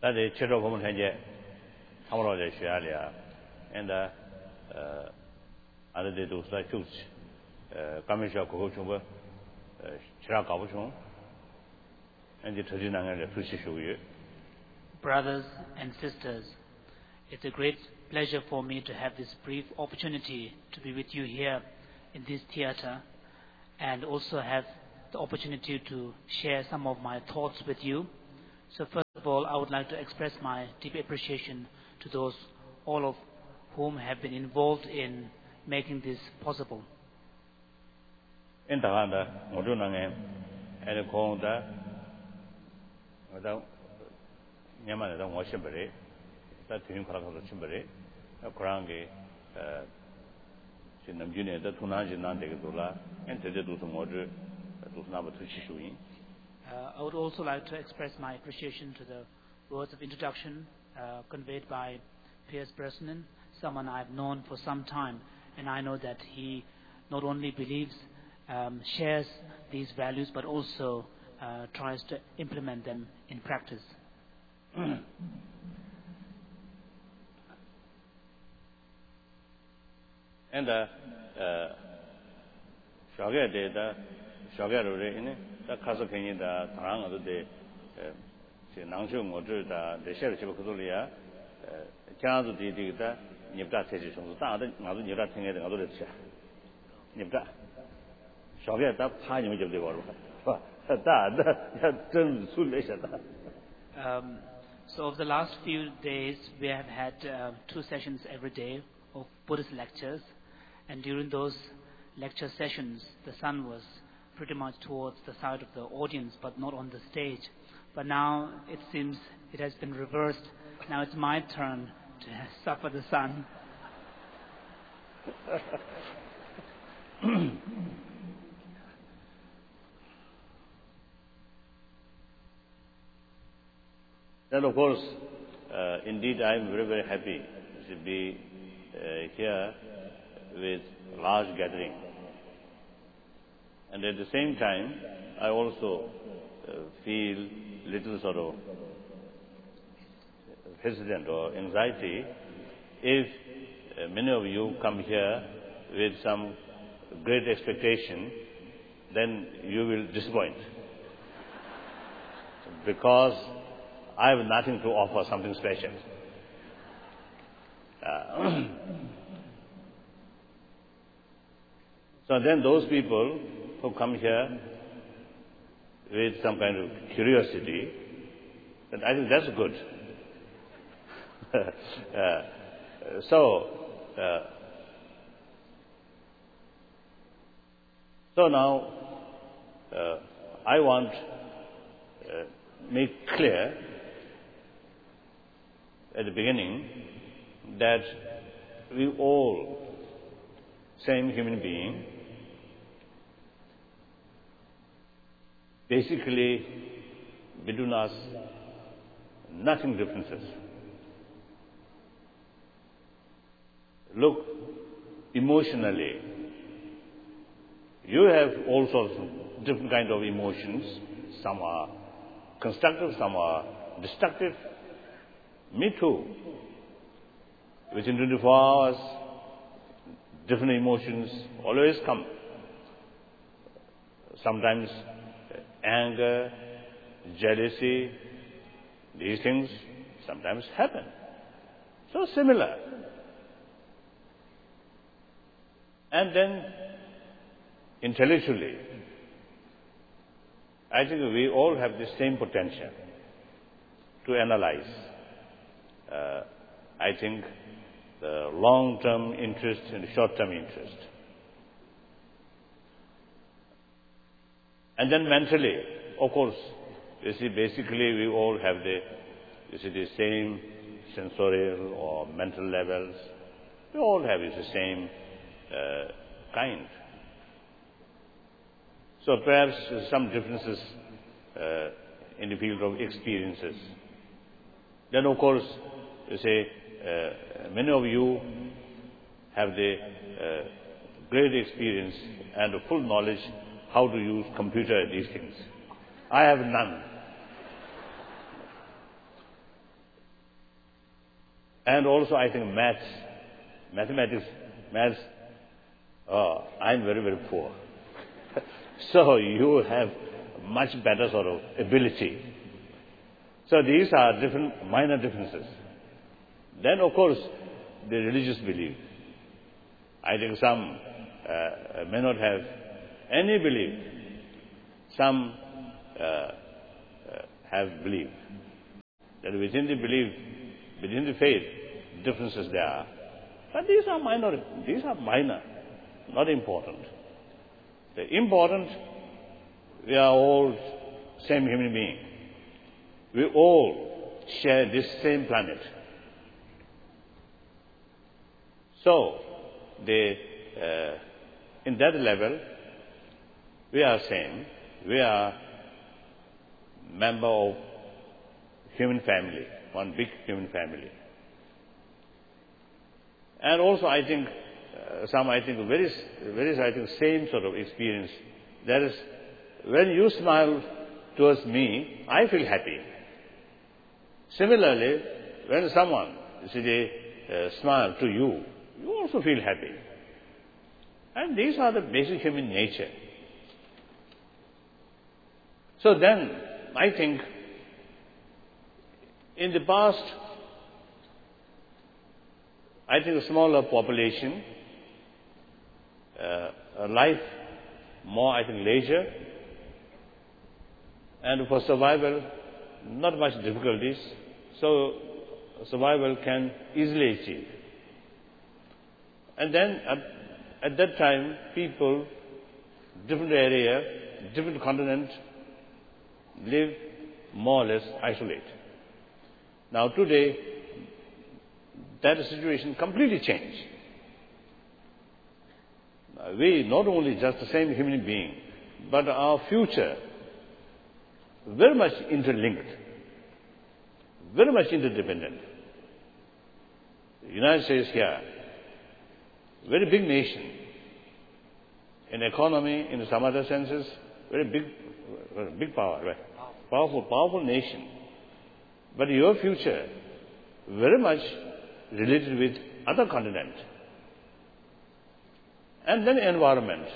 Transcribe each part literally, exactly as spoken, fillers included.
that is Chiro Homontaje, Hamroja Shalia, and uh, other day those like Chus, Kamisha Kochumba, Chirakabuchon, and the Tajinang and the Fushishu. Brothers and sisters, it's a great pleasure for me to have this brief opportunity to be with you here in this theater and also have the opportunity to share some of my thoughts with you. So first of all, I would like to express my deep appreciation to those, all of whom have been involved in making this possible. In Tahanda, Modunang, and a Konda, without Yamana, don't worship it, that to him, Chimbery, a Krangi, Chinam Junior, the Tunaji Nantegula, and to do some order that was number two Shishui. I would also like to express my appreciation to the words of introduction uh, conveyed by Piers Brosnan, someone I've known for some time, and I know that he not only believes, um, shares these values, but also uh, tries to implement them in practice. And uh, Shagya data, Shagya in the Kazakini, the Taranga, the Nangshu Motor, the Sheriff of Kudulia, Chaz did the Nibda Tejish, another Nibda thing at another Nibda. Shagya, that time of the world. That turns soon later. Um, so, over the last few days, we have had uh, two sessions every day of Buddhist lectures. And during those lecture sessions, the sun was pretty much towards the side of the audience, but not on the stage. But now it seems it has been reversed. Now it's my turn to suffer the sun. Then, of course, uh, indeed, I am very, very happy to be uh, here with large gathering. And at the same time, I also uh, feel little sort of hesitant or anxiety if uh, many of you come here with some great expectation, then you will disappoint. Because I have nothing to offer something special. Uh, so then those people who come here with some kind of curiosity, then I think that's good. uh, so, uh, so now uh, I want uh, make clear at the beginning that we all, same human being, basically between us, nothing differences. Look, emotionally, you have all sorts of different kind of emotions. Some are constructive, some are destructive. Me too. Within twenty-four hours, different emotions always come. Sometimes anger, jealousy, these things sometimes happen. So similar. And then intellectually, I think we all have the same potential to analyze. Uh, I think the long-term interest and the short-term interest. And then mentally, of course, you see, basically we all have the, you see, the same sensorial or mental levels. We all have the same uh, kind. So perhaps some differences uh, in the field of experiences. Then, of course, you say, uh, many of you have the uh, great experience and the full knowledge how to use computer, these things. I have none. And also I think maths, mathematics, maths, oh, I'm very, very poor. So you have much better sort of ability. So these are different, minor differences. Then of course, the religious belief. I think some uh, may not have any belief. Some uh, uh, have belief. That within the belief, within the faith, differences there are. But these are minor, these are minor, not important. The important, we are all same human being. We all share this same planet. So, the, uh, in that level, we are same. We are member of human family, one big human family. And also, I think uh, some, I think very, very, I think same sort of experience. That is, when you smile towards me, I feel happy. Similarly, when someone, you see, they uh, smile to you, you also feel happy. And these are the basic human nature. So then, I think, in the past, I think a smaller population, uh, a life, more, I think, leisure, and for survival, not much difficulties, so survival can easily achieve. And then, at, at that time, people, different area, different continent, live more or less isolated. Now today, that situation completely changed. We not only just the same human being, but our future very much interlinked, very much interdependent. The United States here, very big nation, in economy, in some other senses, very big, big power, right? Powerful, powerful nation. But your future, very much related with other continent. And then environment.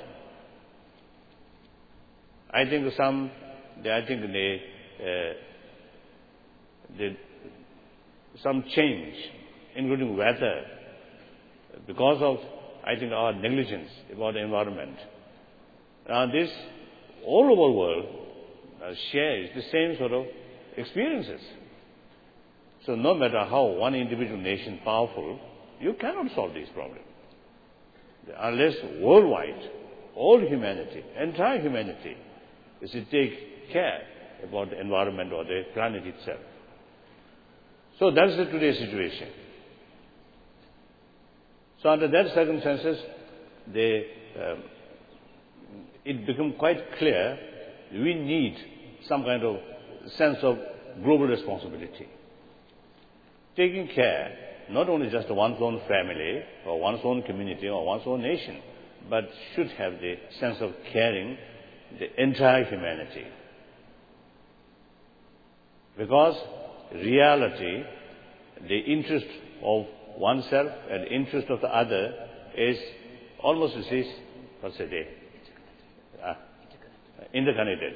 I think some, they, I think they, uh, they, some change, including weather, because of, I think, our negligence about the environment. Now this, all over the world, uh, shares the same sort of experiences. So no matter how one individual nation powerful, you cannot solve these problems. Unless worldwide, all humanity, entire humanity, is to take care about the environment or the planet itself. So that's the today's situation. So under that circumstances, they, um, it became quite clear we need some kind of sense of global responsibility. Taking care, not only just one's own family, or one's own community, or one's own nation, but should have the sense of caring the entire humanity. Because reality, the interest of oneself and interest of the other is almost, you see, what's the day? Uh, interconnected.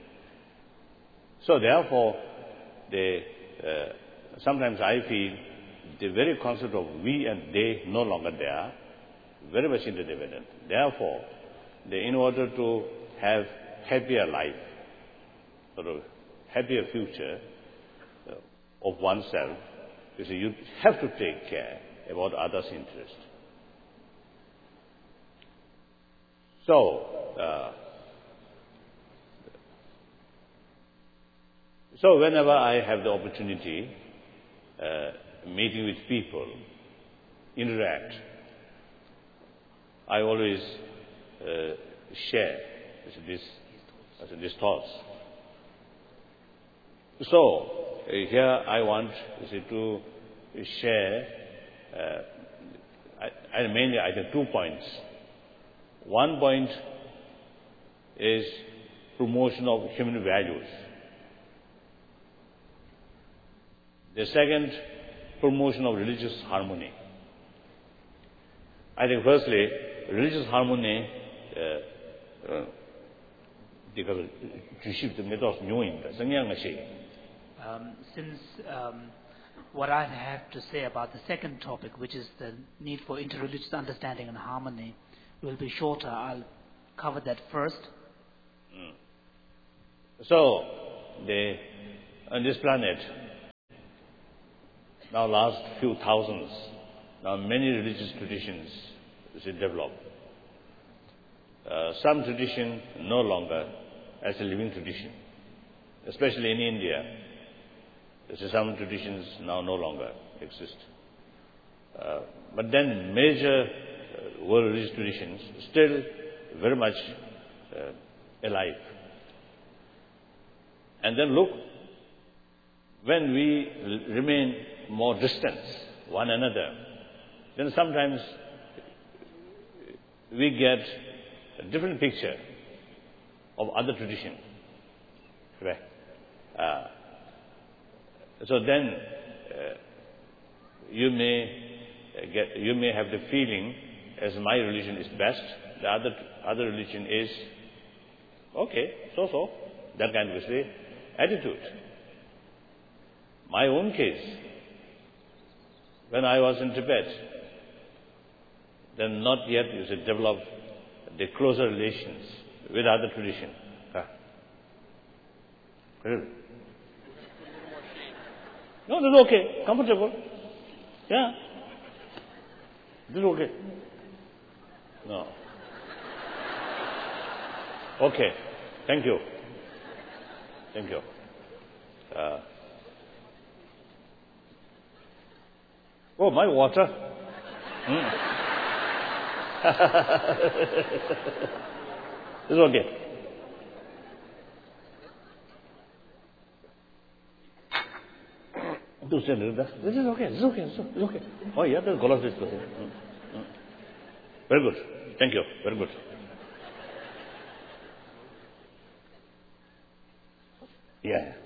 So therefore, the, uh, sometimes I feel the very concept of we and they no longer there, very much interdependent. Therefore, the, in order to have happier life, sort of happier future uh, of oneself, you see, you have to take care about others' interest. So, uh, so whenever I have the opportunity, uh, meeting with people, interact, I always uh, share this, this thoughts. So, uh, here I want you see, to share, uh, I, I mainly I think two points. One point is promotion of human values. The second promotion of religious harmony. I think firstly, religious harmony, because um, since um, what I have to say about the second topic, which is the need for interreligious understanding and harmony, will be shorter. I'll cover that first. Mm. So, the, on this planet, now last few thousands, now many religious traditions develop. Uh, some tradition no longer as a living tradition, especially in India. So some traditions now no longer exist. Uh, but then major uh, world religious traditions still very much uh, alive. And then look, when we l- remain more distant one another, then sometimes we get a different picture of other tradition. Right? Uh, so then uh, you may get, you may have the feeling, as my religion is best, the other other religion is okay, so so, that kind of say attitude. My own case, when I was in Tibet, then not yet you should develop the closer relations with other tradition. Huh? Really? No, this is okay, comfortable. Yeah. This is okay. No. Okay. Thank you. Thank you. Uh, oh, my water. Mm. It's okay. This is okay. This is okay. This is okay. Oh, yeah, there's Golas is good. Very good. Thank you. Very good. Yeah.